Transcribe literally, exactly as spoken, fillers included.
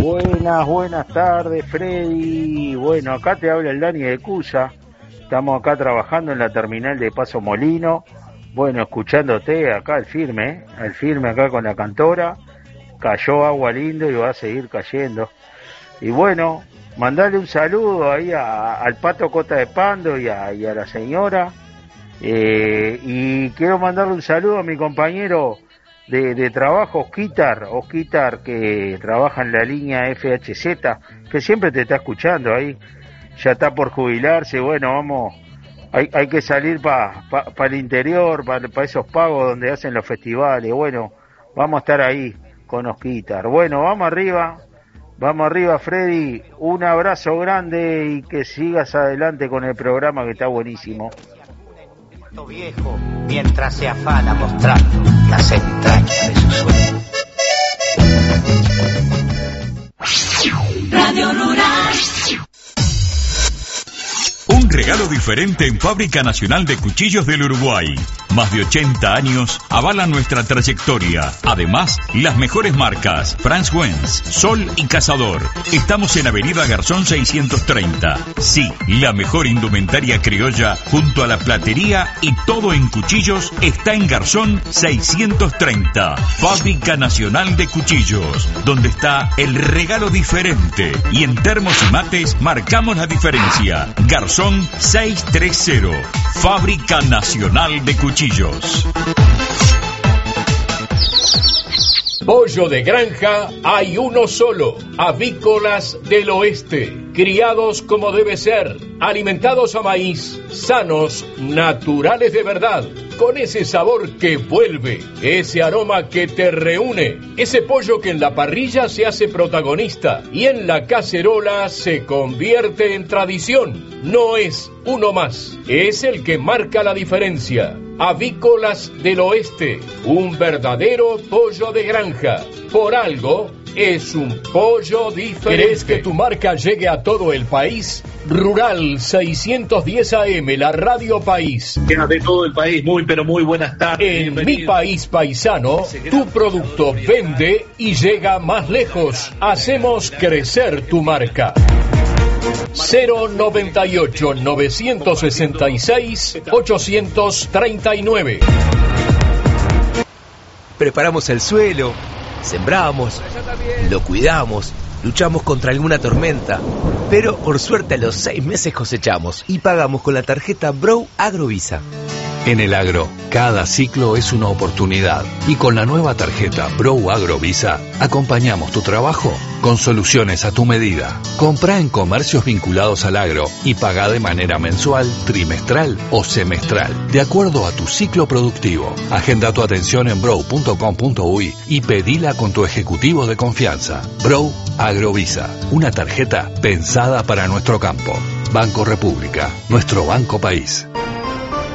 Buenas, buenas tardes, Freddy. Bueno, acá te habla el Dani de Cusa. Estamos acá trabajando en la terminal de Paso Molino. Bueno, escuchándote acá al firme, ¿eh? al firme acá con la cantora. Cayó agua lindo y va a seguir cayendo. Y bueno, mandarle un saludo ahí a, al Pato Cota de Pando y a, y a la señora. Eh, y quiero mandarle un saludo a mi compañero de, de trabajo, Osquitar, Osquitar, que trabaja en la línea F H Z, que siempre te está escuchando ahí. Ya está por jubilarse. Bueno, vamos, hay, hay que salir para pa, pa el interior, para pa esos pagos donde hacen los festivales. Bueno, vamos a estar ahí con Osquitar. Bueno, vamos arriba, vamos arriba, Freddy. Un abrazo grande y que sigas adelante con el programa, que está buenísimo. Viejo, mientras se afana mostrando las entrañas de su sueño. Radio Rural. Un regalo diferente en Fábrica Nacional de Cuchillos del Uruguay. Más de ochenta años avalan nuestra trayectoria. Además, las mejores marcas: Franz Wenz, Sol y Cazador. Estamos en Avenida Garzón seiscientos treinta. Sí, la mejor indumentaria criolla junto a la platería y todo en cuchillos está en Garzón seiscientos treinta. Fábrica Nacional de Cuchillos, donde está el regalo diferente. Y en termos y mates marcamos la diferencia. Garzón seiscientos treinta. Fábrica Nacional de Cuchillos. Pollo de granja hay uno solo. Avícolas del Oeste. Criados como debe ser. Alimentados a maíz. Sanos, naturales de verdad. Con ese sabor que vuelve. Ese aroma que te reúne. Ese pollo que en la parrilla se hace protagonista. Y en la cacerola se convierte en tradición. No es uno más. Es el que marca la diferencia. Avícolas del Oeste, un verdadero pollo de granja. Por algo, es un pollo diferente. ¿Querés que tu marca llegue a todo el país? Rural seiscientos diez A M, la Radio País. De todo el país, muy pero muy buenas tardes. En Bienvenido. Mi País Paisano, tu producto vende y llega más lejos. Hacemos crecer tu marca. cero noventa y ocho, novecientos sesenta y seis, ochocientos treinta y nueve. Preparamos el suelo, sembramos, lo cuidamos, luchamos contra alguna tormenta, pero por suerte a los seis meses cosechamos y pagamos con la tarjeta Brow Agrovisa. En el agro, cada ciclo es una oportunidad y con la nueva tarjeta Brow Agrovisa acompañamos tu trabajo con soluciones a tu medida. Comprá en comercios vinculados al agro y pagá de manera mensual, trimestral o semestral, de acuerdo a tu ciclo productivo. Agenda tu atención en brow punto com punto uy y pedila con tu ejecutivo de confianza. Brow Agrovisa, una tarjeta pensada para nuestro campo. Banco República, nuestro banco país.